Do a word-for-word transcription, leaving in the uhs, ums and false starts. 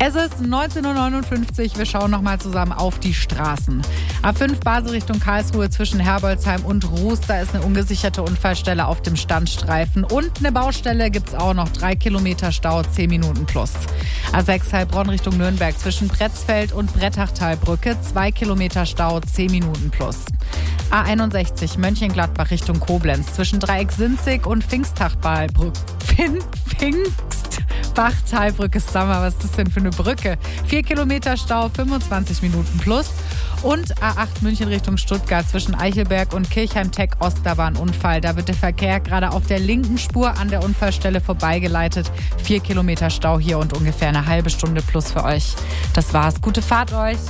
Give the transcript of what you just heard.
Es ist neunzehn Uhr neunundfünfzig. Wir schauen nochmal zusammen auf die Straßen. A fünf Basel Richtung Karlsruhe zwischen Herbolzheim und Ruß. Da ist eine ungesicherte Unfallstelle auf dem Standstreifen. Und eine Baustelle gibt es auch noch. Drei Kilometer Stau, zehn Minuten plus. A sechs Heilbronn Richtung Nürnberg zwischen Pretzfeld und Brettachtalbrücke. Zwei Kilometer Stau, zehn Minuten plus. A einundsechzig Mönchengladbach Richtung Koblenz zwischen Dreieck-Sinzig und Pfingstachtalbrücke. Pfingstbachtalbrücke, sag mal, was ist das denn für eine Brücke? Vier Kilometer Stau, fünfundzwanzig Minuten plus. Und A acht München Richtung Stuttgart zwischen Eichelberg und Kirchheim-Tech Ost, da war ein Unfall. Da wird der Verkehr gerade auf der linken Spur an der Unfallstelle vorbeigeleitet. Vier Kilometer Stau hier und ungefähr eine halbe Stunde plus für euch. Das war's. Gute Fahrt euch.